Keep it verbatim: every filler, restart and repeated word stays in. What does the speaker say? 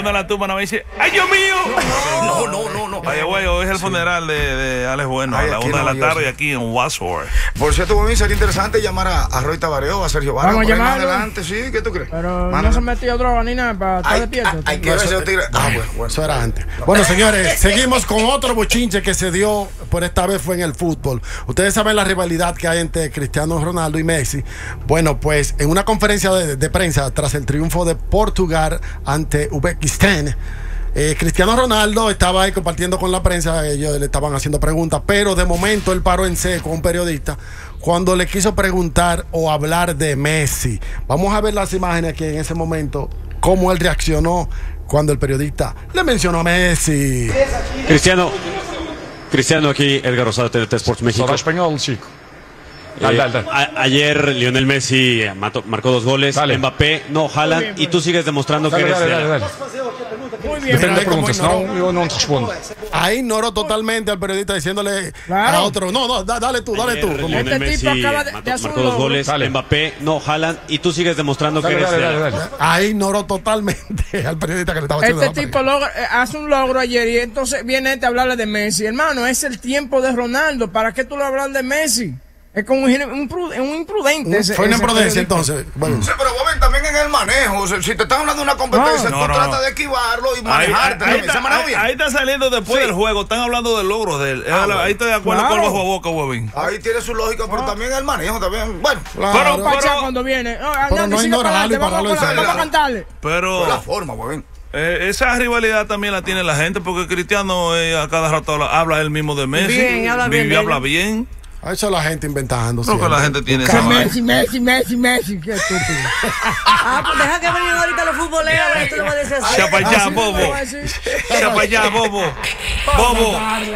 pone la tumba, no me dice, ¡ay, Dios mío! No, no, no, no. Oye, güey, hoy es el funeral de, de Alex Bueno Ay, a la aquí una de en la Nueva tarde York. aquí en Wadsworth. Por cierto, Bobín, sería interesante llamar a, a Roy Tabareo, a Sergio Vargas. Vamos a por ahí más llamarlo. adelante, sí, ¿qué tú crees? Pero Mano, no se metió droga ni nada para estar hay, despierto. hay que ver ese tigre. Ah, bueno, bueno. Eso era antes. Bueno, señores, seguimos con otro bochinche que se dio, por esta vez fue en el fútbol. Ustedes saben la rivalidad que hay entre Cristiano Ronaldo y Messi. Bueno, pues en una conferencia de, de prensa tras el triunfo de Portugal ante Uzbekistán, eh, Cristiano Ronaldo estaba ahí compartiendo con la prensa, ellos le estaban haciendo preguntas, pero de momento él paró en seco a un periodista cuando le quiso preguntar o hablar de Messi. Vamos a ver las imágenes aquí en ese momento, cómo él reaccionó cuando el periodista le mencionó a Messi. Cristiano, Cristiano aquí, Edgar Rosado, T N T Sports México. Solo español, chico. Dale, Eh, dale, dale. a- ayer Lionel Messi mató- marcó dos goles, Dale. Mbappé, no, Haaland, y tú sigues demostrando que Dale, eres dale, de dale, la- dale. Muy bien. Depende de Pero ahí preguntas, como no, yo no te respondo. Ahí ignoró totalmente al periodista diciéndole Claro. a otro, no, no, da- dale tú, dale Ayer tú. Como- Lionel Este tipo Messi acaba de- mató- de hacer marcó un dos logro. goles, Dale. Mbappé, no, Haaland, y tú sigues demostrando que Dale, eres dale, de la- dale, dale. Ahí ignoró totalmente al periodista que le estaba haciendo Este la tipo logra- eh, hace un logro ayer y entonces viene este a hablarle de Messi. Hermano, es el tiempo de Ronaldo. ¿Para qué tú le hablas de Messi? Es como un, un, impru- un imprudente. ese- Fue una ese imprudencia periodista. entonces. Bueno, Sí, pero Bobín, también en el manejo. O sea, si te están hablando de una competencia, No, tú no, tratas no. de esquivarlo y Ahí, manejarte. ahí ¿Se está, maneja ahí- bien? ahí está saliendo después Sí. del juego, están hablando de logros de él. Ah, Ahí bueno. estoy de acuerdo Claro. con el bajo a boca, Bobín. Ahí tiene su lógica, pero también el manejo también. Bueno, claro. Pero- Pachá pero- cuando viene. No, pero Hernández, no sigue ignorarlo para y adelante, vamos, pararlo en con la- serio. vamos a cantarle. Pero la forma, Bobín. eh, esa rivalidad también la tiene la gente, porque Cristiano eh, a cada rato habla, habla él mismo de Messi. Bien, habla bien Vive, de habla él. bien. eso es la gente inventando. No, que siempre. la gente tiene Que esa vaina. Messi, Messi, Messi, Messi. Qué estúpido. Ah, pues deja que vengan ahorita los futboleros, esto lo va a decir así. Echa para allá, Así no bobo. lo voy a decir. Echa para allá, bobo. Bobo.